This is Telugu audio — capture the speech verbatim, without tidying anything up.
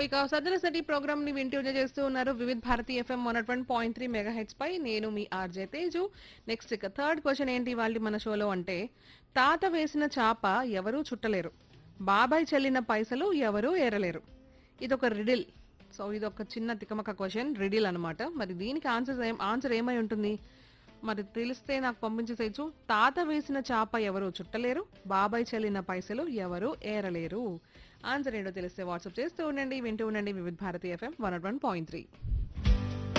ఇక సదన సిటీ ప్రోగ్రామ్ ని వింటూ ఎంజాయ్ చేస్తూ ఉన్నారు Vividh Bharati FM one one point three mega heads పై నేను మీ ఆర్జే తేజు. నెక్స్ట్ ఇక థర్డ్ క్వశ్చన్ ఏంటి వాళ్ళ మన షోలో అంటే తాత వేసిన చాప ఎవరూ చుట్టలేరు, బాబాయ్ చెల్లిన పైసలు ఎవరూ ఏరలేరు. ఇదొక రిడిల్. సో ఇదొక చిన్న తికమక క్వశ్చన్, రిడిల్ అన్నమాట. మరి దీనికి ఆన్సర్ ఆన్సర్ ఏమై ఉంటుంది మరి తెలిస్తే నాకు పంపించేసేయచ్చు. తాత వేసిన చాప ఎవరు చుట్టలేరు, బాబాయ్ చెల్లిన పైసలు ఎవరు ఏరలేరు. ఆన్సర్ ఏంటో తెలిస్తే వాట్సాప్ చేస్తూ ఉండండి, వింటూ ఉండండి వివిధ Bharati FM one one point three.